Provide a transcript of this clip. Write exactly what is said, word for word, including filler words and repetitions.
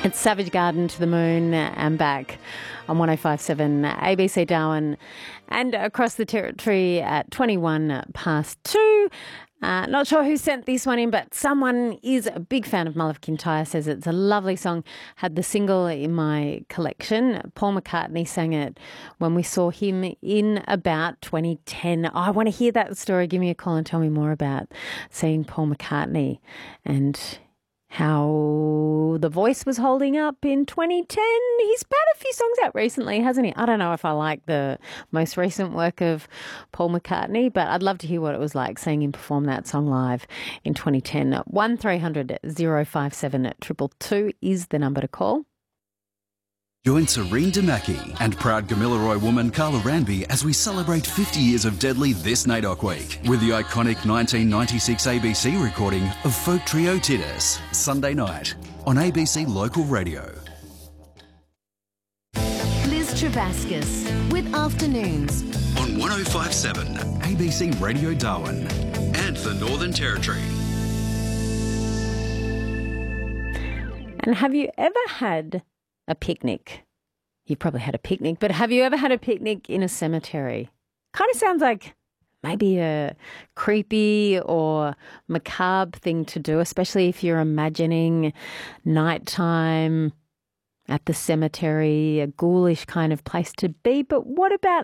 It's Savage Garden, To the Moon and Back on one oh five point seven A B C Darwin and across the territory at twenty-one past two. Uh, not sure who sent this one in, but someone is a big fan of Mull of Kintyre, says it's a lovely song. Had the single in my collection. Paul McCartney sang it when we saw him in about twenty ten. Oh, I want to hear that story. Give me a call and tell me more about seeing Paul McCartney and how the voice was holding up in twenty ten. He's had a few songs out recently, hasn't he? I don't know if I like the most recent work of Paul McCartney, but I'd love to hear what it was like seeing him perform that song live in twenty ten. one three hundred oh five seven two two two is the number to call. Join Serene Damaki and proud Gamilaroi woman Carla Ranby as we celebrate fifty years of Deadly this NAIDOC week with the iconic nineteen ninety-six A B C recording of folk trio Titus, Sunday night on A B C Local Radio. Liz Travascus with Afternoons On one oh five point seven A B C Radio Darwin and the Northern Territory. And have you ever had a picnic? You've probably had a picnic, but have you ever had a picnic in a cemetery? Kind of sounds like maybe a creepy or macabre thing to do, especially if you're imagining nighttime at the cemetery, a ghoulish kind of place to be. But what about